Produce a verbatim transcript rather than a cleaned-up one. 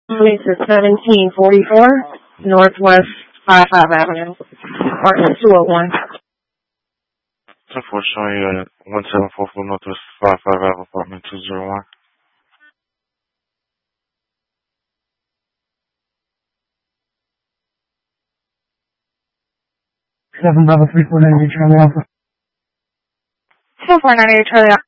This is seventeen forty-four Northwest five five Avenue, apartment two oh one. ten four showing you at one seven four four Northwest five five Avenue, apartment two oh one. Seven Bravo three four nine eight Charlie Alpha. Two four nine eight Charlie